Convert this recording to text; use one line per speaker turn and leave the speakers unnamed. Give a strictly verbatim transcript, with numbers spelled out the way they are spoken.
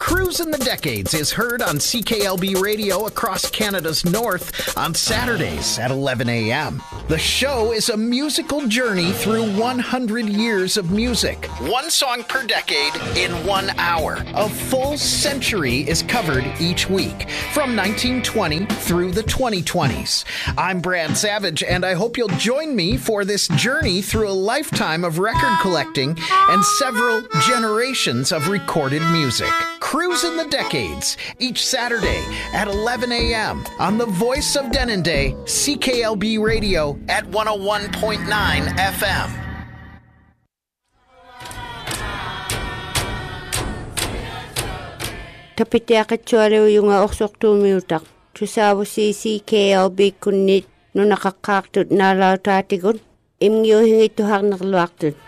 Cruisin' the Decades is heard on C K L B Radio across Canada's north on Saturdays at eleven a.m. The show is a musical journey through one hundred years of music. One song per decade in one hour. A full century is covered each week, from nineteen twenty through the twenty twenties. I'm Brad Savage, and I hope you'll join me for this journey through a lifetime of record collecting and several generations of recorded music. Cruisin' the Decades, each Saturday at eleven a.m. on the voice of Denendeh, C K L B Radio at one oh one point nine F M.
Tapitiakatsualo yung oksok tumiltak. Tusawa si C K L B kunit no nakakaktut na law tatigon. Imyo hingi tuhak nakluaktut.